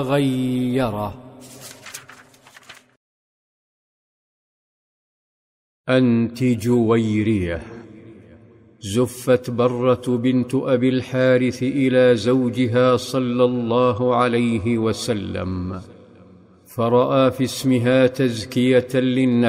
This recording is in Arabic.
غيره. أنت جويرية. زفت برة بنت أبي الحارث إلى زوجها صلى الله عليه وسلم، فرأى في اسمها تزكية للنفس